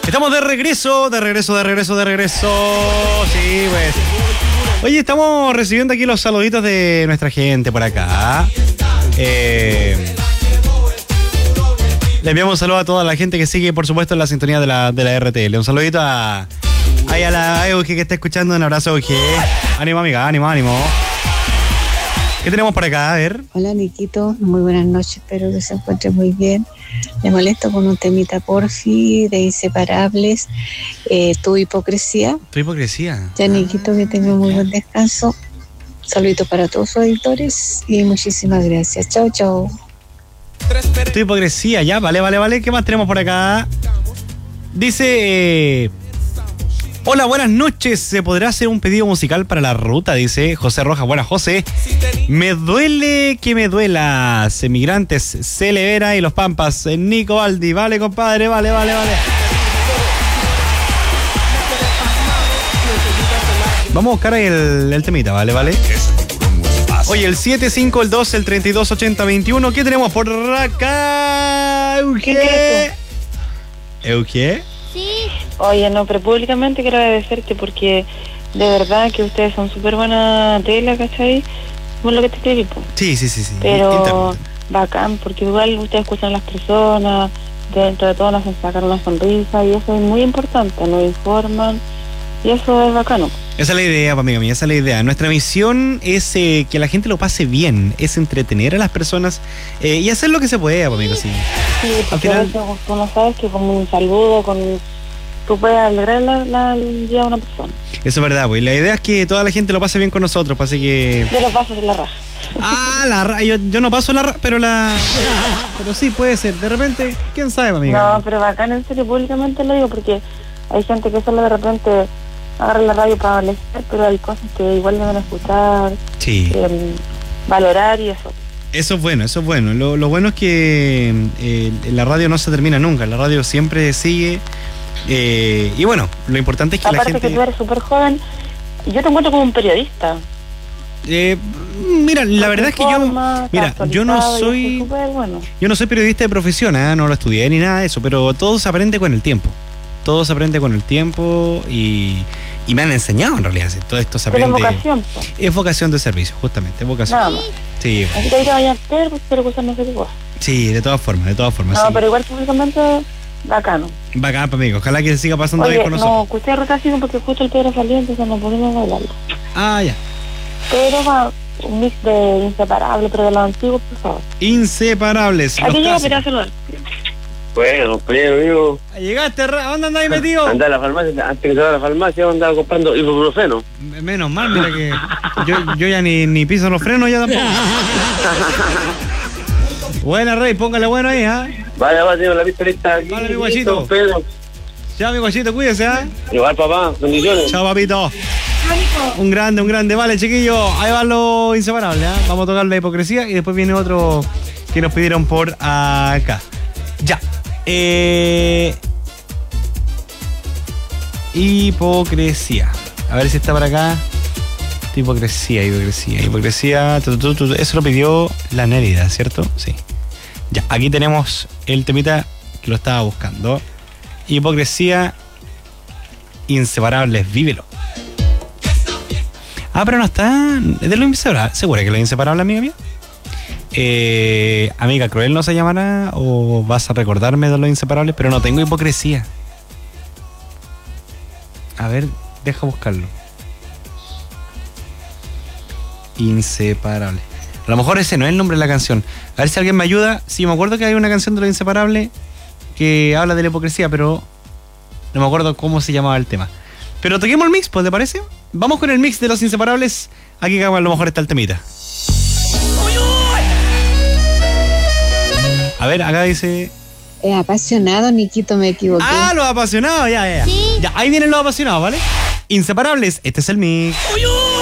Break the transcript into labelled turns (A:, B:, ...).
A: Estamos de regreso. Sí, pues. Oye, estamos recibiendo aquí los saluditos de nuestra gente por acá. Le enviamos un saludo a toda la gente que sigue, por supuesto, en la sintonía de la RTL. Un saludito a la Euge que está escuchando. Un abrazo, Euge. Ánimo, amiga, ánimo. ¿Qué tenemos por acá? A ver.
B: Hola, Niquito. Muy buenas noches. Espero que se encuentre muy bien. Le molesto con un temita porfi de Inseparables. Tu hipocresía. Ya, Niquito, que tenga muy buen descanso. Saluditos para todos sus auditores y muchísimas gracias. Chao.
A: Tu hipocresía, ya, vale. ¿Qué más tenemos por acá? Dice... Hola, buenas noches. ¿Se podrá hacer un pedido musical para la ruta? Dice José Rojas. Buenas, José. Me duele que me duelas. Emigrantes, Celevera y Los Pampas. Nico Baldi. Vale, compadre, vale. Vamos a buscar ahí el temita, vale. Oye, el 75, el 2, el 32, 80, 21. ¿Qué tenemos por acá? ¿Euge?
C: Sí. Oye, no, pero públicamente quiero agradecerte porque de verdad que ustedes son súper buena tela, ¿cachai? Como lo que te escribí, po.
A: Sí.
C: Pero bacán, porque igual ustedes escuchan a las personas, dentro de todo nos hacen sacar una sonrisa y eso es muy importante, nos informan y eso es bacano.
A: Esa es la idea, amiga mía, esa es la idea. Nuestra misión es que la gente lo pase bien, es entretener a las personas y hacer lo que se pueda, amigo, sí.
C: Sí, porque al final... tú no sabes que con un saludo, tú puedes alegrar el día a una persona.
A: Eso es verdad, pues. La idea es que toda la gente lo pase bien con nosotros, pues, así que...
C: Yo lo paso en la raja.
A: La raja, yo no paso la raja, pero sí puede ser. De repente, quién sabe, amiga.
C: No, pero bacán, en serio, públicamente lo digo, porque hay gente que solo de repente agarra la radio para molestar, pero hay cosas que igual deben escuchar,
A: sí.
C: Valorar y eso.
A: Eso es bueno. Lo bueno es que la radio no se termina nunca, la radio siempre sigue. Y bueno, lo importante es que
C: aparte
A: la gente...
C: que tú eres súper joven, yo te encuentro como un periodista.
A: Mira, la verdad es que yo no soy...
C: Bueno.
A: Yo no soy periodista de profesión, no lo estudié ni nada de eso, pero todo se aprende con el tiempo. Y me han enseñado en realidad, todo esto se aprende.
C: Pero vocación,
A: es vocación de servicio, justamente, es vocación.
C: Nada más.
A: Sí.
C: Así que ahorita vayan a hacer, pero que no sé qué cosa.
A: Sí, de todas formas.
C: No,
A: sí.
C: pero igual públicamente bacano.
A: Bacán, amigo, ojalá que siga pasando bien con nosotros.
C: No, que usted ruta así porque justo el Pedro salió, entonces no podemos bailarlo.
A: Ya.
C: Pero va un mix de Inseparables, pero de los antiguos, por favor.
A: Inseparables.
C: Aquí llega para saludar.
D: Bueno, compañero, amigo.
A: Llegaste, ¿dónde andáis metido?
D: Andá a la farmacia, antes que se vaya a la farmacia, andaba comprando ibuprofeno.
A: Menos mal, mira que yo ya ni piso los frenos ya tampoco. Buena, Rey, póngale bueno ahí,
D: Vale, tengo la vista lista aquí.
A: Vale, mi guachito. Ya, mi guachito, cuídese,
D: Igual, papá, bendiciones.
A: Chao, papito. Un grande, vale, chiquillo. Ahí van los Inseparables, Vamos a tocar la hipocresía y después viene otro que nos pidieron por acá. Ya. Hipocresía. A ver si está por acá. Hipocresía. Eso lo pidió la Nérida, ¿cierto? Sí. Ya, aquí tenemos el temita que lo estaba buscando. Hipocresía. Inseparables, vívelo. Pero no está. ¿Es de los Inseparables? ¿Segura que es los Inseparables, amiga mía? Amiga Cruel no se llamará, o vas a recordarme de los Inseparables, pero no tengo hipocresía. A ver, deja buscarlo. Inseparables. A lo mejor ese no es el nombre de la canción. A ver si alguien me ayuda. Sí, me acuerdo que hay una canción de los Inseparables que habla de la hipocresía, pero no me acuerdo cómo se llamaba el tema. Pero toquemos el mix, pues, ¿te parece? Vamos con el mix de los Inseparables. Aquí a lo mejor está el temita. A ver, acá dice...
B: Apasionado, Niquito, me equivoqué.
A: Los apasionados, ya.
C: Sí.
A: Ya, ahí vienen los apasionados, ¿vale? Inseparables, este es el mix.